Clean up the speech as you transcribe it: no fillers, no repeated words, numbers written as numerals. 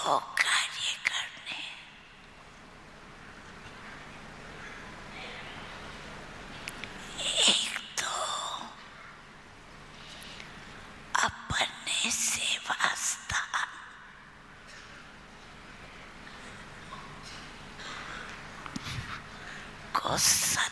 वो कार्य करने। एक तो अपने से वास्ता, को